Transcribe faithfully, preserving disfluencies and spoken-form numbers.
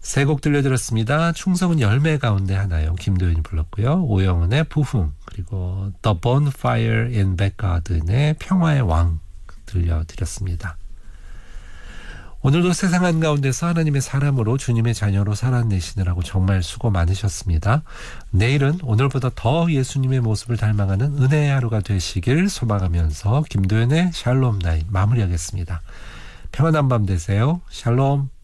세 곡 들려드렸습니다. 충성은 열매 가운데 하나요. 김도윤이 불렀고요. 오영은의 부흥, 그리고 The Bonfire in Backgarden의 평화의 왕 들려드렸습니다. 오늘도 세상 한가운데서 하나님의 사람으로 주님의 자녀로 살아내시느라고 정말 수고 많으셨습니다. 내일은 오늘보다 더 예수님의 모습을 닮아가는 은혜의 하루가 되시길 소망하면서 김도연의 샬롬 나잇 마무리하겠습니다. 평안한 밤 되세요. 샬롬.